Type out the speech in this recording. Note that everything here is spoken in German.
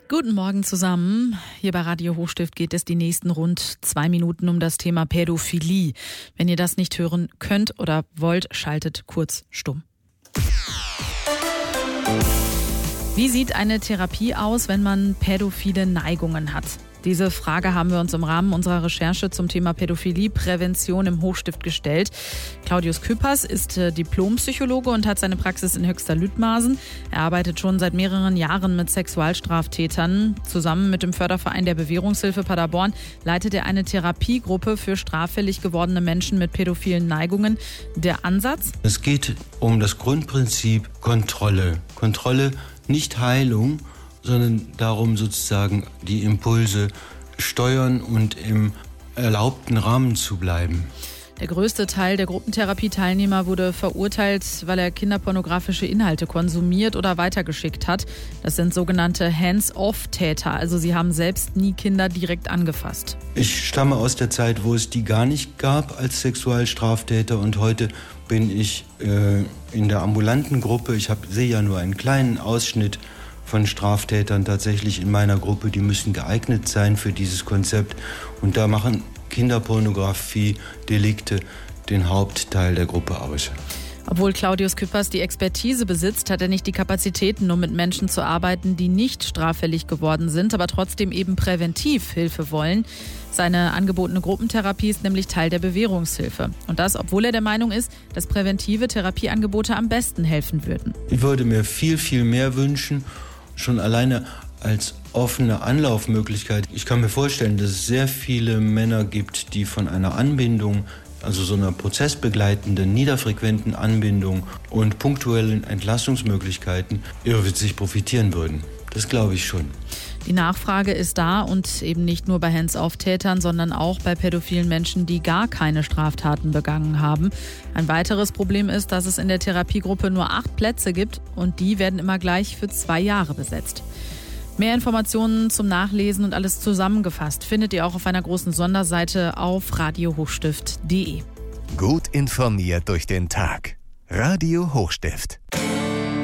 Guten Morgen zusammen. Hier bei Radio Hochstift geht es die nächsten rund 2 Minuten um das Thema Pädophilie. Wenn ihr das nicht hören könnt oder wollt, schaltet kurz stumm. Wie sieht eine Therapie aus, wenn man pädophile Neigungen hat? Diese Frage haben wir uns im Rahmen unserer Recherche zum Thema Pädophilie-Prävention im Hochstift gestellt. Claudius Küppers ist Diplompsychologe und hat seine Praxis in Höxter-Lüttmasen. Er arbeitet schon seit mehreren Jahren mit Sexualstraftätern. Zusammen mit dem Förderverein der Bewährungshilfe Paderborn leitet er eine Therapiegruppe für straffällig gewordene Menschen mit pädophilen Neigungen. Der Ansatz? Es geht um das Grundprinzip Kontrolle. Kontrolle, nicht Heilung, sondern darum, sozusagen die Impulse steuern und im erlaubten Rahmen zu bleiben. Der größte Teil der Gruppentherapie-Teilnehmer wurde verurteilt, weil er kinderpornografische Inhalte konsumiert oder weitergeschickt hat. Das sind sogenannte Hands-off-Täter, also sie haben selbst nie Kinder direkt angefasst. Ich stamme aus der Zeit, wo es die gar nicht gab als Sexualstraftäter, und heute bin ich in der ambulanten Gruppe. Ich sehe ja nur einen kleinen Ausschnitt von Straftätern tatsächlich in meiner Gruppe. Die müssen geeignet sein für dieses Konzept. Und da machen Kinderpornografie-Delikte den Hauptteil der Gruppe aus. Obwohl Claudius Küppers die Expertise besitzt, hat er nicht die Kapazitäten, um mit Menschen zu arbeiten, die nicht straffällig geworden sind, aber trotzdem eben präventiv Hilfe wollen. Seine angebotene Gruppentherapie ist nämlich Teil der Bewährungshilfe. Und das, obwohl er der Meinung ist, dass präventive Therapieangebote am besten helfen würden. Ich würde mir viel, viel mehr wünschen, schon alleine als offene Anlaufmöglichkeit. Ich kann mir vorstellen, dass es sehr viele Männer gibt, die von einer Anbindung, also so einer prozessbegleitenden, niederfrequenten Anbindung und punktuellen Entlastungsmöglichkeiten irrwitzig profitieren würden. Das glaube ich schon. Die Nachfrage ist da, und eben nicht nur bei Hands-off-Tätern, sondern auch bei pädophilen Menschen, die gar keine Straftaten begangen haben. Ein weiteres Problem ist, dass es in der Therapiegruppe nur 8 Plätze gibt, und die werden immer gleich für 2 Jahre besetzt. Mehr Informationen zum Nachlesen und alles zusammengefasst findet ihr auch auf einer großen Sonderseite auf radiohochstift.de. Gut informiert durch den Tag. Radio Hochstift.